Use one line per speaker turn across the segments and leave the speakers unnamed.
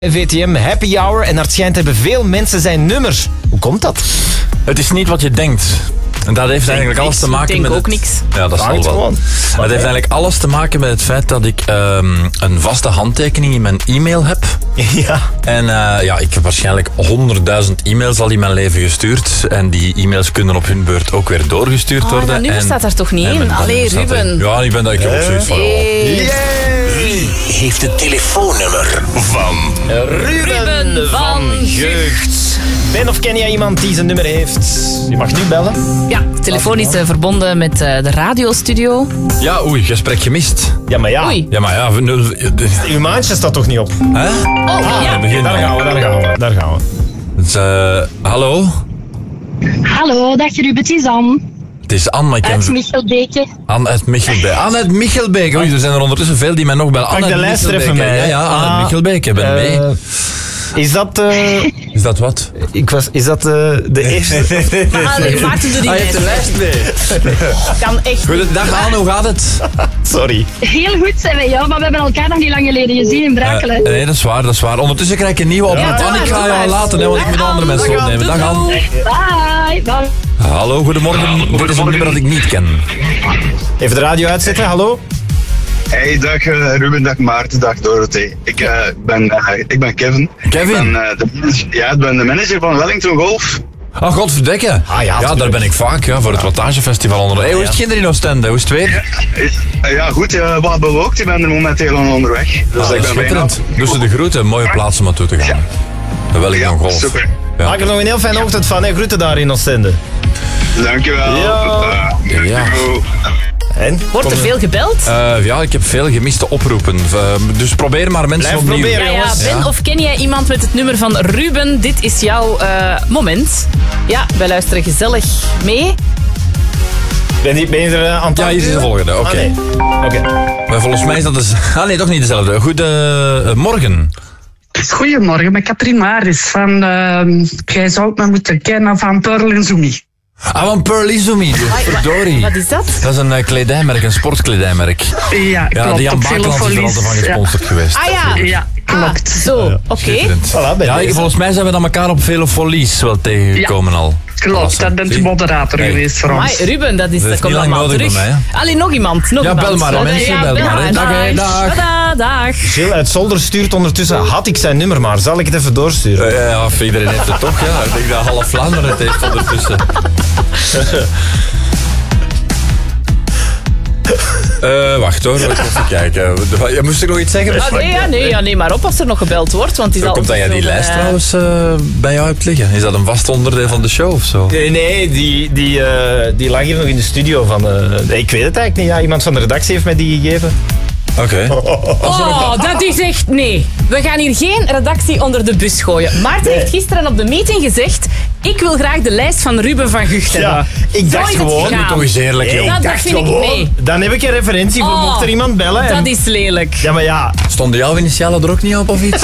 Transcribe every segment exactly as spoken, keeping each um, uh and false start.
V T M Happy Hour en naar het schijnt hebben veel mensen zijn nummer. Hoe komt dat?
Het is niet wat je denkt. En dat heeft eigenlijk alles te maken
denk
met...
ook
het...
niks.
Ja, dat zal wel.
Gewoon.
Het heeft eigenlijk alles te maken met het feit dat ik um, een vaste handtekening in mijn e-mail heb.
Ja.
En uh, ja, ik heb waarschijnlijk honderdduizend e-mails al in mijn leven gestuurd. En die e-mails kunnen op hun beurt ook weer doorgestuurd
Oh,
worden.
dat nummer
en,
staat daar toch niet
en
in?
mijn-
Allee,
staat er-
Ruben.
Ja, ik ben dat ik heb ook zoiets van...
Hey.
Wie heeft het telefoonnummer van...
Ruben van
Jeugd. Ben of ken jij iemand die zijn nummer heeft? Je mag nu bellen.
Ja, de telefoon is uh, verbonden met uh, de radiostudio.
Ja, oei, gesprek gemist.
Ja, maar ja.
Oei.
Ja, maar ja... we- de- de-
Uw maandje staat toch niet op?
Hè?
Oh, ja.
begin
Daar
maar.
gaan we, daar gaan we. Daar gaan we.
Dus, uh, hallo?
Hallo, dag Ruben, het is Anne
Het is Anne, maar ik
uit
ken...
Michelbeke.
Anne uit Michelbeke. Anne uit Michelbeke. Oei, er zijn er ondertussen veel die mij nog bellen.
Pak
Anne
de
uit
lijst er even
Michelbeke.
mee.
Ja, ja, Anne uit
Ah,
Michelbeke. Ik ben
Eh,
mee.
Is dat, eh,
Is dat wat?
ik was, is dat eh, de eerste?
Maar Allee, Maarten doet die
Ah, je hebt de
lijst.
lijst mee.
Kan echt.
Goedendag Anne, hoe gaat het?
Sorry.
Heel goed zijn wij, ja, maar we hebben elkaar nog niet lang geleden gezien in Brakelen.
Uh, nee, dat is waar, dat is waar. Ondertussen krijg ik een nieuwe oproep.
Ja, doe
Anne, ik
maar,
ga
doe
jou
maar.
laten, hè, want ik moet
Dag,
andere mensen
Anne.
opnemen. Dag Anne.
Bye, bye.
Hallo, goedemorgen. Dit is een nummer dat ik niet ken.
Even de radio uitzetten, hallo?
Hey, dag uh, Ruben, dag Maarten, dag Dorothee. Ik, uh, ben, uh, ik ben Kevin.
Kevin?
Ik ben, uh, de, manager- ja, ik ben de manager van Wellington Golf.
Ah, godverdekke.
Ah, ja,
ja, daar
tuurlijk.
ben ik vaak, ja, voor het Wattagefestival onder. Hey, hoe is het kinderen in Oostende? Hoe is het weer?
Is, uh, ja, goed, uh, wat bewolkt. Ik ben er momenteel aan onderweg. Dus
Ah,
ik
dat is
ben bijna...
schitterend. Dus de groeten, mooie plaats om naartoe te gaan. De Wellington
Ja,
Golf.
super.
Ja.
Maak er nog een heel fijne ochtend van. Hè. Groeten daar in Oostende.
Dankjewel.
Ja.
Uh,
Ja.
goed.
En?
Wordt er veel gebeld?
Uh, ja, ik heb veel gemiste oproepen. Uh, dus probeer maar mensen
Blijf
opnieuw.
proberen.
Ja, ja,
jongens.
Ben,
Ja.
of ken jij iemand met het nummer van Ruben? Dit is jouw uh, moment. Ja, wij luisteren gezellig mee.
Ben je, ben je er uh, aan het
Ja, hier is de
aanduwen?
volgende. Oké.
Ah, nee. Oké.
Maar volgens mij is dat... Dus... Ah nee, toch niet dezelfde. Goedemorgen.
Goedemorgen, met Katrien Maris van, uh, jij zou het me moeten kennen van Pearl en Zoomie.
Ah, van Pearl Izumi. Verdorie.
Wat is dat?
Dat is een uh, kledijmerk, een sportkledijmerk.
Ja,
Ja,
klopt.
die Jan
op vele
Bakeland is er
folies.
altijd van gesponsord geweest.
Ah ja.
Ja, ja, klopt.
Ah, zo, oké.
Schitterend.
Voilà, bij
Ja,
deze.
volgens mij zijn we dan elkaar op vele folies wel tegengekomen al.
Klopt,
Klasse.
dat bent de
Zie?
moderator
Hey.
geweest voor
Amai,
ons.
Ruben, dat, is,
Dat
dat,
is
komt
niet lang
allemaal
nodig
terug.
bij mij,
Allee, nog iemand. Nog
Ja,
iemand.
bel maar, hè,
Oh,
mensen,
ja,
bel maar, hè. Dag, hè, dag.
Tada, dag.
Gilles uit Zolder stuurt ondertussen. Had ik zijn nummer maar. Zal ik het even doorsturen?
Uh, ja, iedereen heeft het toch, ja. Ik denk dat half Vlaanderen het heeft ondertussen. Uh, wacht hoor, even kijken. Ja, moest ik nog iets zeggen?
Ah, nee, ja, nee, ja, nee, maar op als er nog gebeld wordt. Want het is
Hoe
al
komt dat jij die
zoveel,
lijst
eh,
trouwens uh, bij jou hebt liggen? Is dat een vast onderdeel van de show of zo?
Nee, nee die, die, uh, die lag hier nog in de studio. Van, uh, nee, ik weet het eigenlijk niet. Ja, iemand van de redactie heeft mij die gegeven.
Oké. Okay.
Oh, dat is echt... Nee. We gaan hier geen redactie onder de bus gooien. Maarten
Nee.
heeft gisteren op de meeting gezegd... Ik wil graag de lijst van Ruben van Gucht hebben.
Ja, ik
Zo
dacht
is het
gewoon...
gegaan.
Toch eens eerlijk,
Nee,
joh.
Ja,
ik
dat
dacht
vind ik-
gewoon,
nee.
Dan heb ik een referentie voor
Oh,
mocht er iemand bellen. En...
Dat is lelijk.
Ja, maar ja...
Stonden jouw initialen er ook niet op of iets?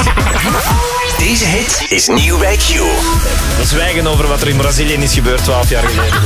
Deze hit is nieuw bij Q.
We zwijgen over wat er in Brazilië is gebeurd twaalf jaar geleden.